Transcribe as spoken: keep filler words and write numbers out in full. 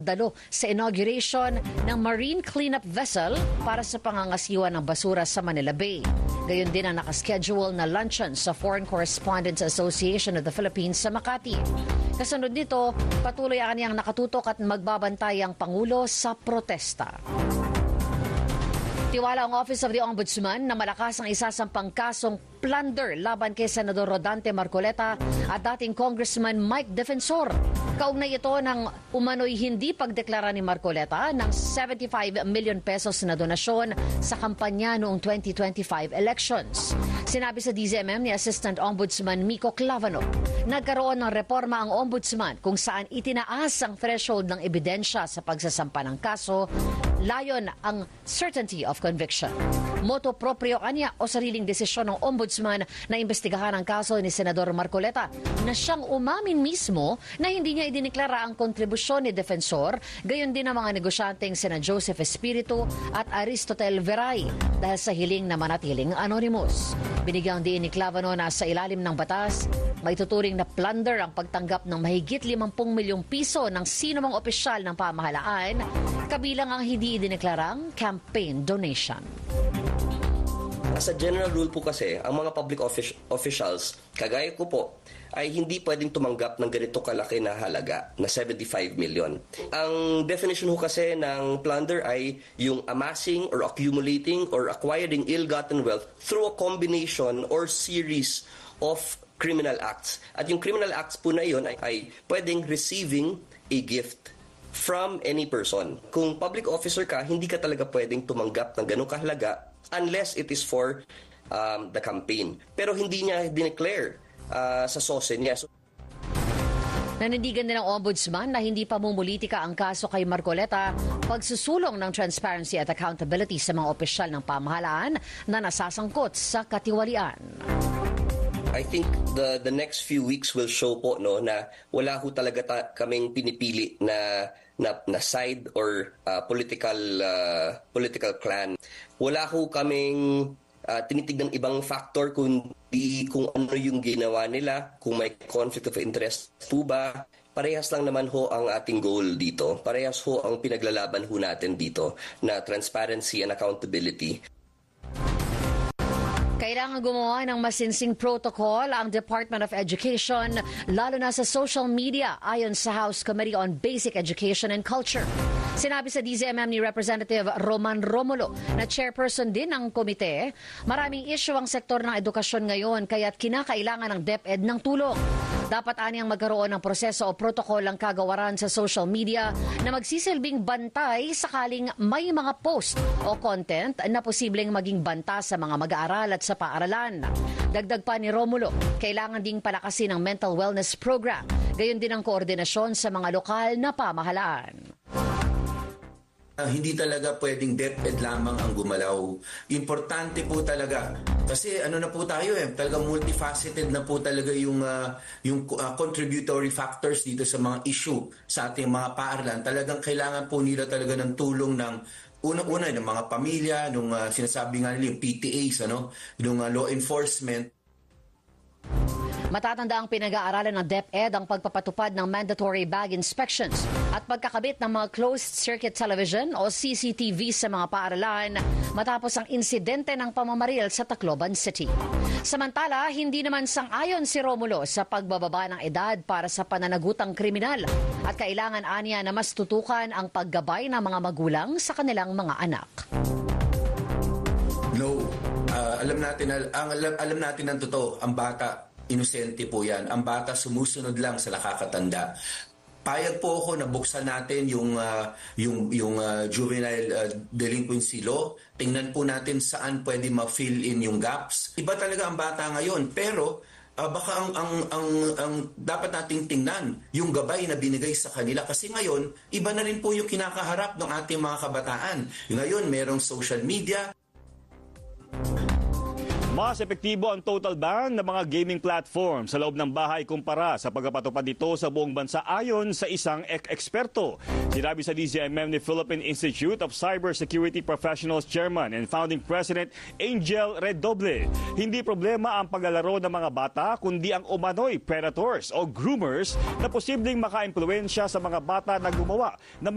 magdalo sa inauguration ng marine cleanup vessel para sa pangangasiwa ng basura sa Manila Bay. Gayon din ang nakaschedule na luncheon sa Foreign Correspondents Association of the Philippines sa Makati. Kasunod nito, patuloy ang kaniyang nakatutok at magbabantay ang Pangulo sa protesta. Tiwala ang Office of the Ombudsman na malakas ang isasampang kasong plunder laban kay Senador Rodante Marcoleta at dating Congressman Mike Defensor. Kaugnay ito ng umano'y hindi pagdeklara ni Marcoleta ng seventy-five million pesos na donasyon sa kampanya noong twenty twenty-five elections. Sinabi sa D Z M M ni Assistant Ombudsman Miko Clavano, nagkaroon ng reforma ang Ombudsman kung saan itinaas ang threshold ng ebidensya sa pagsasampa ng kaso, layon ang certainty of conviction. Moto proprio kanya o sariling desisyon ng Ombudsman na imbestigahan ang kaso ni Senador Marcoleta na siyang umamin mismo na hindi niya idineklara ang kontribusyon ni Defensor, gayon din ang mga negosyanteng sina Joseph Espiritu at Aristotel Veray dahil sa hiling na manatiling anonymous. Binigyang diin ni Clavano na sa ilalim ng batas, may tuturing na plunder ang pagtanggap ng mahigit limampu milyong piso ng sino mang opisyal ng pamahalaan, kabilang ang hindi idineklarang campaign donation. As a general rule po kasi, ang mga public offic- officials, kagaya ko po, ay hindi pwedeng tumanggap ng ganito kalaki na halaga, na seventy-five million. Ang definition ho kasi ng plunder ay yung amassing or accumulating or acquiring ill-gotten wealth through a combination or series of criminal acts. At yung criminal acts po na yun ay, ay pwedeng receiving a gift from any person. Kung public officer ka, hindi ka talaga pwedeng tumanggap ng ganong kahalaga unless it is for um, the campaign. Pero hindi niya dineclare uh, sa S O S E niya. So, nanindigan din ng Ombudsman na hindi pa mumulitika ang kaso kay Marcoleta, pagsusulong ng transparency at accountability sa mga opisyal ng pamahalaan na nasasangkot sa katiwalian. I think the the next few weeks will show po no na wala ho talaga ta- kaming pinipili na na, na side or uh, political uh, political clan. Wala ho kaming uh, tinitignan ibang factor kundi kung ano yung ginawa nila, kung may conflict of interest po ba. Parehas lang naman ho ang ating goal dito. Parehas ho ang pinaglalaban ho natin dito na transparency and accountability. Kailangan gumawa ng masinsing protocol ang Department of Education, lalo na sa social media, ayon sa House Committee on Basic Education and Culture. Sinabi sa D Z M M ni Representative Roman Romulo na chairperson din ng komite, maraming issue ang sektor ng edukasyon ngayon kaya't kinakailangan ng DepEd ng tulong. Dapat aniyang magkaroon ng proseso o protocol ang kagawaran sa social media na magsisilbing bantay sakaling may mga post o content na posibleng maging banta sa mga mag-aaral at sa paaralan. Dagdag pa ni Romulo, kailangan ding palakasin ang mental wellness program, gayon din ang koordinasyon sa mga lokal na pamahalaan. Uh, hindi talaga pwedeng DepEd lamang ang gumalaw. Importante po talaga. Kasi ano na po tayo eh, talaga multifaceted na po talaga yung, uh, yung uh, contributory factors dito sa mga issue sa ating mga paaralan. Talagang kailangan po nila talaga ng tulong ng unang-una ng mga pamilya, nung uh, sinasabi nga nila yung P T As, ano, nung uh, law enforcement. Matatanda ang pinag-aaralan ng DepEd ang pagpapatupad ng mandatory bag inspections at pagkakabit ng mga closed-circuit television o C C T V sa mga paaralan matapos ang insidente ng pamamaril sa Tacloban City. Samantala, hindi naman sang-ayon si Romulo sa pagbababa ng edad para sa pananagutang kriminal at kailangan aniya na mas tutukan ang paggabay ng mga magulang sa kanilang mga anak. No, uh, alam natin ang alam, alam natin ng totoo, ang bata inosente po yan. Ang bata sumusunod lang sa nakakatanda. Payag po ako na buksan natin yung uh, yung yung uh, juvenile uh, delinquency law. Tingnan po natin saan pwede ma-fill in yung gaps. Iba talaga ang bata ngayon, pero uh, baka ang ang ang ang dapat nating tingnan yung gabay na binigay sa kanila kasi ngayon iba na rin po yung kinakaharap ng ating mga kabataan. Ngayon merong social media. Mas epektibo ang total ban ng mga gaming platform sa loob ng bahay kumpara sa pagpapatupad nito sa buong bansa ayon sa isang ek eksperto. Sinabi sa D Z M M ni Philippine Institute of Cybersecurity Professionals Chairman and Founding President Angel Redoble. Hindi problema ang paglalaro ng mga bata kundi ang umano'y predators o groomers na posibleng maka-impluwensya sa mga bata na gumawa ng